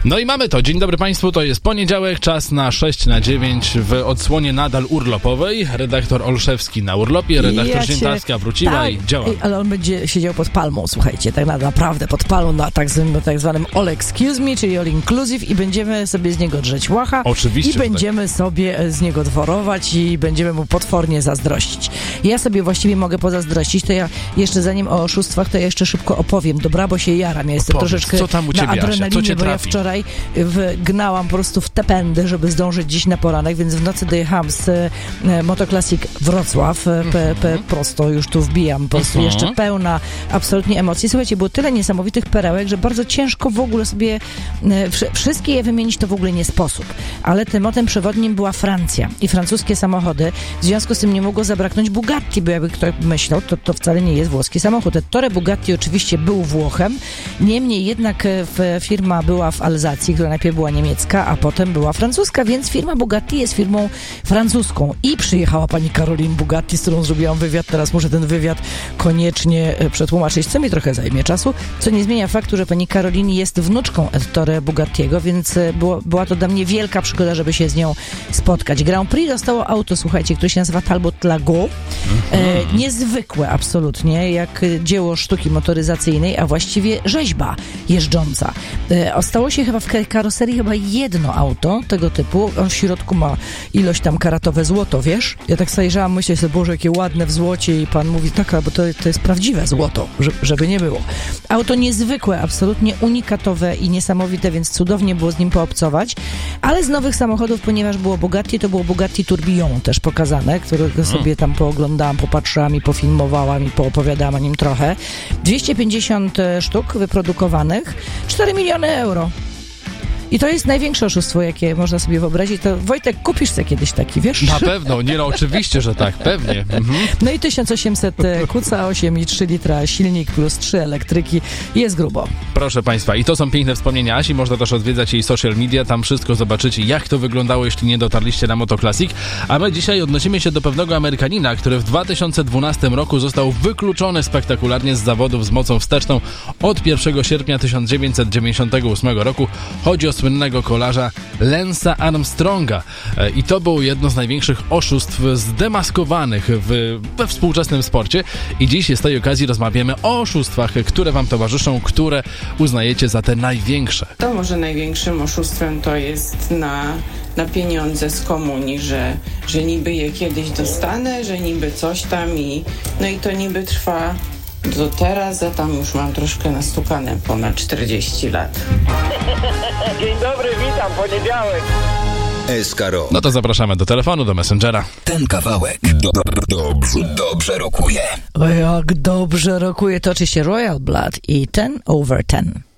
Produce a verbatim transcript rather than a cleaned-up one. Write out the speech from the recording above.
No i mamy to. Dzień dobry Państwu, to jest poniedziałek, czas na sześć na dziewięć w odsłonie nadal urlopowej. Redaktor Olszewski na urlopie, redaktor ja Ziętarska cię... wróciła tak, i działa. Ale on będzie siedział pod palmą, słuchajcie, tak naprawdę pod palmą na tak zwanym, tak zwanym all excuse me, czyli all inclusive i będziemy sobie z niego drzeć łacha. Oczywiście. I będziemy tak. sobie z niego dworować i będziemy mu potwornie zazdrościć. Ja sobie właściwie mogę pozazdrościć, to ja jeszcze zanim o oszustwach, to ja jeszcze szybko opowiem, dobra, bo się jaram. Ja jestem Opowiedz, troszeczkę co tam u ciebie, na adrenalinie, Asia? Co cię bo ja trafi? wczoraj gnałam po prostu w te pędy, żeby zdążyć dziś na poranek, więc w nocy dojechałam z e, Motoclassic Wrocław, e, pe, pe, prosto już tu wbijam, po prostu Mhm. jeszcze pełna absolutnie emocji. Słuchajcie, było tyle niesamowitych perełek, że bardzo ciężko w ogóle sobie e, wsz- wszystkie je wymienić, to w ogóle nie sposób. Ale tematem przewodnim była Francja i francuskie samochody. W związku z tym nie mogło zabraknąć Bugatti, bo jakby ktoś myślał, to, to wcale nie jest włoski samochód. Ettore Bugatti oczywiście był Włochem, niemniej jednak e, firma była w Alzacji, która najpierw była niemiecka, a potem była francuska, więc firma Bugatti jest firmą francuską. I przyjechała pani Caroline Bugatti, z którą zrobiłam wywiad. Teraz muszę ten wywiad koniecznie przetłumaczyć, co mi trochę zajmie czasu, co nie zmienia faktu, że pani Caroline jest wnuczką Ettore Bugattiego, więc było, była to dla mnie wielka przygoda, żeby się z nią spotkać. Grand Prix dostało auto, słuchajcie, które się nazywa Talbot Lago. E, niezwykłe absolutnie, jak dzieło sztuki motoryzacyjnej, a właściwie rzeźba jeżdżąca. E, ostało się chyba w karoserii chyba jedno auto tego typu. On w środku ma ilość tam karatowe złoto, wiesz? Ja tak zajrzałam, myślę sobie, Boże, jakie ładne w złocie i pan mówi, taka, bo to, to jest prawdziwe złoto, żeby nie było. Auto niezwykłe, absolutnie unikatowe i niesamowite, więc cudownie było z nim poobcować, ale z nowych samochodów, ponieważ było Bugatti, to było Bugatti Tourbillon też pokazane, którego sobie tam pooglądałam, popatrzyłam i pofilmowałam i poopowiadałam o nim trochę. dwieście pięćdziesiąt sztuk wyprodukowanych, cztery miliony euro. I to jest największe oszustwo, jakie można sobie wyobrazić. To Wojtek, kupisz sobie kiedyś taki, wiesz? Na pewno, nie no, oczywiście, że tak, pewnie. Mhm. No i tysiąc osiemset kuca, osiem i trzy litra silnik plus trzy elektryki. Jest grubo. Proszę Państwa, i to są piękne wspomnienia Asi, można też odwiedzać jej social media, tam wszystko zobaczycie, jak to wyglądało, jeśli nie dotarliście na Motoclassic. A my dzisiaj odnosimy się do pewnego Amerykanina, który w dwa tysiące dwunastym roku został wykluczony spektakularnie z zawodów z mocą wsteczną od pierwszego sierpnia tysiąc dziewięćset dziewięćdziesiątego ósmego roku. Chodzi o słynnego kolarza Lance'a Armstronga. I to było jedno z największych oszustw zdemaskowanych w, we współczesnym sporcie. I dziś z tej okazji rozmawiamy o oszustwach, które wam towarzyszą, które uznajecie za te największe. To może największym oszustwem to jest na, na pieniądze z komunii, że, że niby je kiedyś dostanę, że niby coś tam i no i to niby trwa do teraz, a tam już mam troszkę nastukane ponad czterdzieści lat. Dzień dobry, witam, poniedziałek. Eskaro. No to zapraszamy do telefonu, do Messengera. Ten kawałek do, do, dobrze, dobrze rokuje. O, jak dobrze rokuje, to oczywiście Royal Blood i ten over ten.